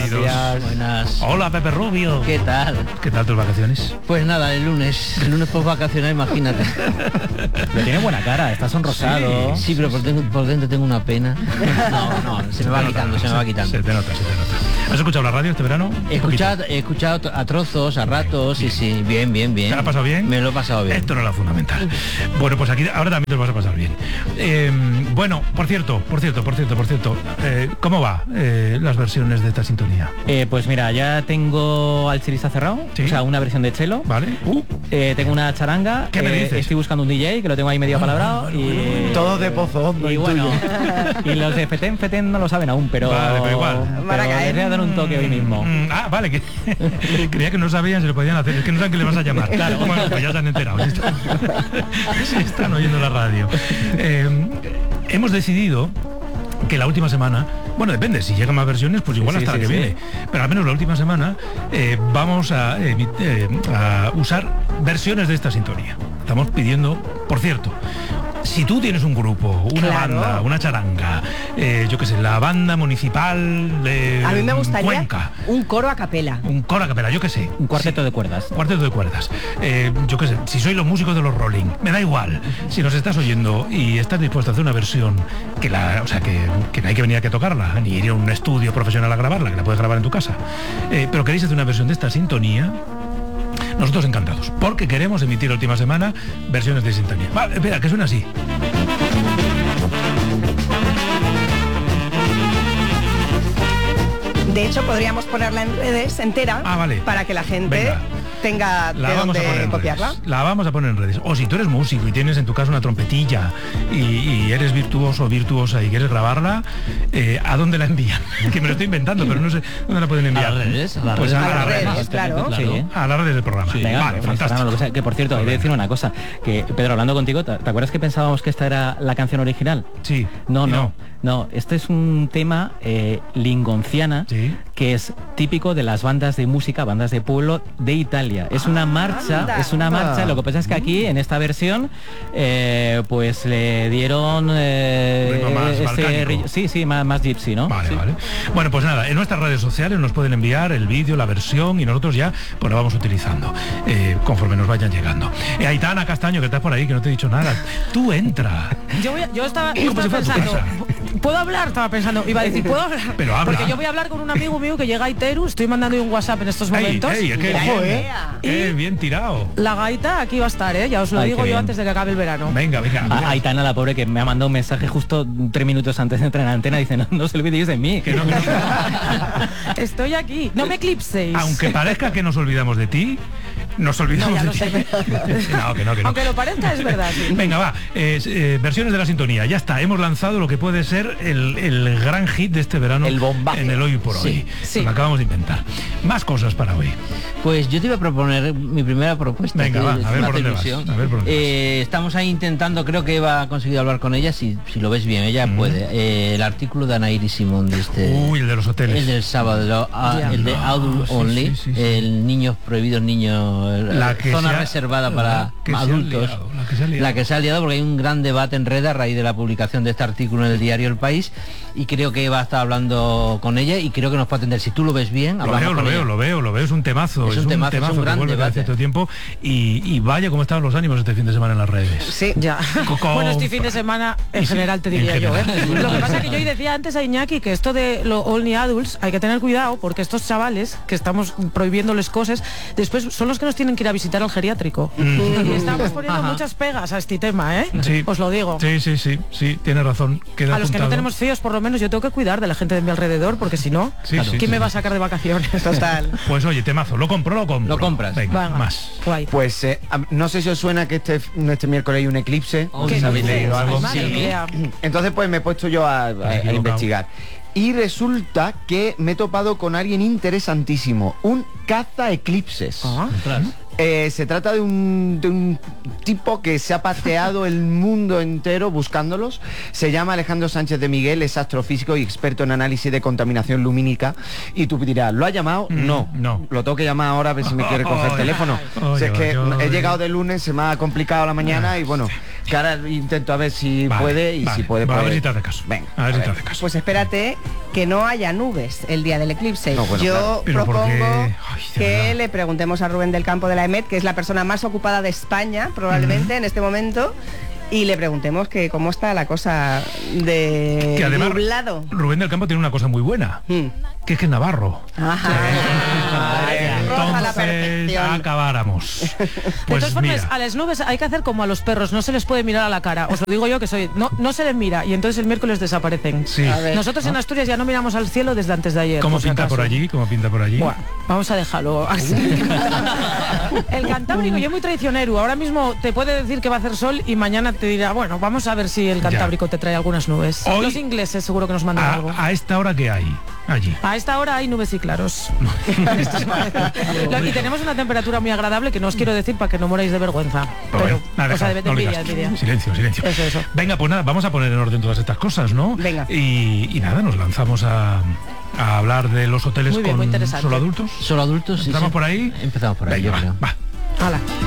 Bienvenidos. Buenas. Hola, Pepe Rubio. ¿Qué tal? ¿Qué tal tus vacaciones? Pues nada, el lunes por vacacionar, imagínate. Pero tiene buena cara, está sonrosado. Sí, pero por dentro tengo una pena. No, se me va quitando. Se te nota. ¿Has escuchado la radio este verano? He escuchado a trozos, a ratos, sí, bien. ¿Te lo has pasado bien? Me lo he pasado bien. Esto no es lo fundamental. Bueno, pues aquí ahora también te lo vas a pasar bien. Bueno, por cierto, ¿cómo va las versiones de esta sintonía? Pues mira, ya tengo al chelista cerrado, ¿Sí? o sea, una versión de chelo. Vale. Tengo una charanga. ¿Qué me dices? Estoy buscando un DJ que lo tengo ahí medio palabrado. Y todo de Pozo Hondo. y bueno, y los de Feten no lo saben aún, pero Vale, pero igual. Pero les voy a dar un toque hoy mismo. Vale, que creía que no sabían si lo podían hacer. Es que no saben que le vas a llamar. Claro. Bueno, pues ya se han enterado. Si están oyendo la radio. Hemos decidido que la última semana, bueno, depende, si llegan más versiones, pues igual hasta la que viene, pero al menos la última semana vamos a usar versiones de esta sintonía. Estamos pidiendo, por cierto, si tú tienes un grupo, una banda, una charanga, yo qué sé, la banda municipal de a mí me gustaría Cuenca, un coro a capela. un coro a capela, yo qué sé, Un cuarteto de cuerdas. cuarteto de cuerdas, yo qué sé, si sois los músicos de los Rolling, me da igual, si nos estás oyendo y estás dispuesto a hacer una versión que no hay que venir a que tocarla, ni ir a un estudio profesional a grabarla, que la puedes grabar en tu casa, pero queréis hacer una versión de esta sintonía, nosotros encantados, porque queremos emitir la última semana versiones de sintonía. Vale, espera, que suena así. De hecho, podríamos ponerla en redes entera Vale. para que la gente Venga. tenga La de vamos a poner dónde en copiarla. redes. La vamos a poner en redes. O si tú eres músico y tienes en tu casa una trompetilla y eres virtuoso o virtuosa y quieres grabarla, ¿a dónde la envían? Que me lo estoy inventando, pero no sé dónde la pueden enviar. A las redes, a las Pues redes. a las redes. Claro. Sí. A las redes del programa. Venga, Vale, por fantástico. Instagram, lo que sea. Que por cierto, hay que decir una cosa, que Pedro, hablando contigo, ¿te acuerdas que pensábamos que esta era la canción original? Sí. No, este es un tema lingonciana, Sí. que es típico de las bandas de música, bandas de pueblo de Italia. Es una marcha, lo que pasa es que aquí, en esta versión, pues le dieron más balcánico. sí, más gypsy, ¿no? Vale, Sí. vale. Bueno, pues nada, en nuestras redes sociales nos pueden enviar el vídeo, la versión y nosotros ya pues lo vamos utilizando conforme nos vayan llegando. Aitana Castaño, que estás por ahí, que no te he dicho nada. Tú entra. Yo estaba Como si fuera tu pensando, casa. ¿puedo hablar? Estaba pensando, iba a decir, ¿puedo hablar? Pero habla. Porque yo voy a hablar con un amigo mío que llega a Iteru, estoy mandando un WhatsApp en estos momentos. Bien tirado. La gaita aquí va a estar, ya os lo Ay, digo qué yo bien. antes de que acabe el verano. Venga. A Aitana, la pobre, que me ha mandado un mensaje justo 3 minutos antes de entrar en la antena, dice, no se olvidéis de mí. Que no. Estoy aquí, no me eclipséis. Aunque parezca que nos olvidamos de ti, nos olvidamos No, ya de lo ti. sé. Que no. Aunque lo parezca, es verdad, sí. Venga, va. Versiones de la sintonía. Ya está. Hemos lanzado lo que puede ser el gran hit de este verano. El bombazo. En el Hoy por Hoy. Sí. Lo acabamos de inventar. Más cosas para hoy. Pues yo te iba a proponer mi primera propuesta. Venga, que va, es a ver una por dónde vas, ilusión. a ver por dónde vas. Estamos ahí intentando, creo que Eva ha conseguido hablar con ella, si lo ves bien, ella puede. El artículo de Anaíri Simón de este... Uy, el de los hoteles. El del sábado, el de Adult sí, Only, sí. el niños prohibidos, La que zona se ha- reservada para que se ha adultos. liado, la que se ha liado. La que se ha liado porque hay un gran debate en red a raíz de la publicación de este artículo en el diario El País, y creo que Eva está hablando con ella y creo que nos puede atender. Si tú lo ves bien, Lo hablamos con ella. veo, es un temazo. Es un temazo, es un que gran vuelve de hace debate. cierto tiempo y vaya cómo estaban los ánimos este fin de semana en las redes. Sí. Ya. Bueno, este fin de semana en general te diría yo, general. Lo que pasa es que yo decía antes a Iñaki que esto de los Only Adults hay que tener cuidado porque estos chavales que estamos prohibiéndoles cosas, después son los que nos tienen que ir a visitar al geriátrico. Y estamos poniendo muchas pegas a este tema, Sí. Os lo digo. Sí, tiene razón. Queda A los que no apuntado. tenemos fíos, por lo menos yo tengo que cuidar de la gente de mi alrededor, porque si no, Sí, ¿quién sí, me sí. va a sacar de vacaciones? Total. Pues oye, temazo, lo compro. Lo compras. Venga, Venga, más. guay. Pues no sé si os suena que este miércoles hay un eclipse. Oh, ¿Qué ¿sabéis dices? leído algo? Madre Sí. mía. Entonces pues me he puesto yo a equivocado. investigar. Y resulta que me he topado con alguien interesantísimo, un caza eclipses. Se trata de un tipo que se ha paseado el mundo entero buscándolos. Se llama Alejandro Sánchez de Miguel, es astrofísico y experto en análisis de contaminación lumínica. Y tú dirás, ¿lo ha llamado? No. Lo tengo que llamar ahora a ver si me quiere coger el teléfono. Si es que he llegado de lunes, se me ha complicado la mañana y bueno, que ahora intento a ver si puede y si puede, A ver pues... si te hace caso. Venga, a ver si a te ver. hace caso. Pues espérate, que no haya nubes el día del eclipse. No, bueno, Yo claro. Pero propongo porque- ay, de que verdad. le preguntemos a Rubén del Campo de la EMET, que es la persona más ocupada de España, probablemente, en este momento, y le preguntemos que cómo está la cosa de Que además nublado. Rubén del Campo tiene una cosa muy buena, que es Navarro. Ajá. Roja a la Entonces perfección. acabáramos. De Pues todas formas, mira, a las nubes hay que hacer como a los perros, no se les puede mirar a la cara. Os lo digo yo que soy, no se les mira y entonces el miércoles desaparecen. sí. A ver. Nosotros en Asturias ya no miramos al cielo desde antes de ayer. ¿Cómo por si pinta por acaso. allí? ¿Cómo pinta por allí? Bueno, vamos a dejarlo así. El Cantábrico, yo muy traicionero. Ahora mismo te puede decir que va a hacer sol y mañana te dirá, bueno, vamos a ver si el Cantábrico te trae algunas nubes. Hoy- Los ingleses seguro que nos mandan algo. A esta hora que hay allí. A esta hora hay nubes y claros. Y tenemos una temperatura muy agradable que no os quiero decir para que no moráis de vergüenza. Pero Pero, bueno, nada, o sea, déjalo, de no le envidia, digas. envidia. Silencio, silencio. Eso. Venga, pues nada, vamos a poner en orden todas estas cosas, ¿no? Venga. Y nada, nos lanzamos a hablar de los hoteles Muy bien, con muy interesante. solo adultos. Solo adultos. Sí, ¿Empezamos sí. por ahí? Empezamos por ahí, Venga, yo creo. va. Hala.